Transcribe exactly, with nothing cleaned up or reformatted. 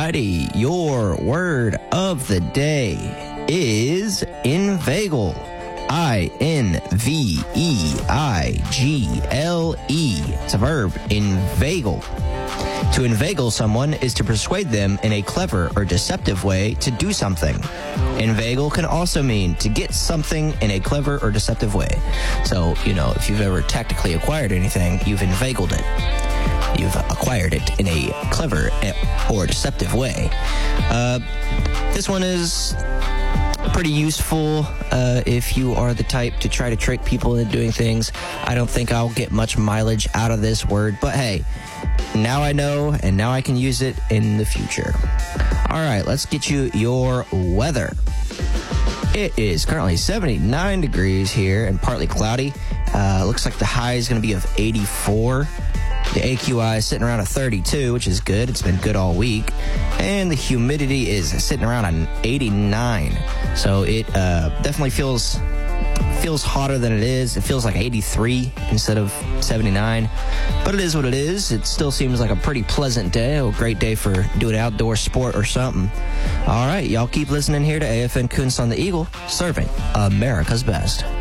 righty, your word of the day is inveigle. I N V E I G L E. It's a verb, inveigle. To inveigle someone is to persuade them in a clever or deceptive way to do something. Inveigle can also mean to get something in a clever or deceptive way. So, you know, if you've ever tactically acquired anything, you've inveigled it. You've acquired it in a clever or deceptive way. Uh, this one is pretty useful uh, if you are the type to try to trick people into doing things. I don't think I'll get much mileage out of this word, but hey, now I know, and now I can use it in the future. All right, let's get you your weather. It is currently seventy-nine degrees here and partly cloudy. Uh, looks like the high is going to be of eighty-four. The A Q I is sitting around a thirty-two, which is good. It's been good all week. And the humidity is sitting around an eighty-nine. So it uh, definitely feels feels hotter than it is. It feels like eighty-three instead of seventy-nine. But it is what it is. It still seems like a pretty pleasant day. A great day for doing outdoor sport or something. All right, y'all keep listening here to A F N Kunst on the Eagle, serving America's best.